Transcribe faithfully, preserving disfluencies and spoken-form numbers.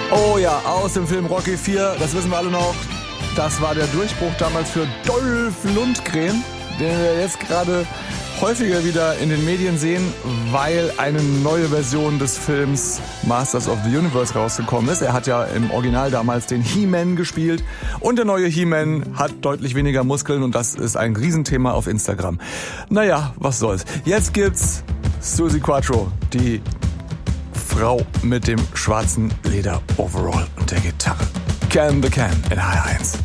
Oh ja, aus dem Film Rocky vier, das wissen wir alle noch. Das war der Durchbruch damals für Dolph Lundgren, den wir jetzt gerade häufiger wieder in den Medien sehen, weil eine neue Version des Films Masters of the Universe rausgekommen ist. Er hat ja im Original damals den He-Man gespielt und der neue He-Man hat deutlich weniger Muskeln und das ist ein Riesenthema auf Instagram. Naja, was soll's. Jetzt gibt's Suzi Quatro, die Frau mit dem schwarzen Leder-Overall und der Gitarre. Can the Can in H R eins.